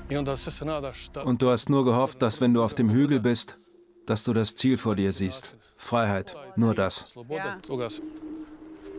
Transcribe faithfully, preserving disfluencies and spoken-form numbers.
Und du hast nur gehofft, dass wenn du auf dem Hügel bist, dass du das Ziel vor dir siehst. Freiheit, nur das. Ja.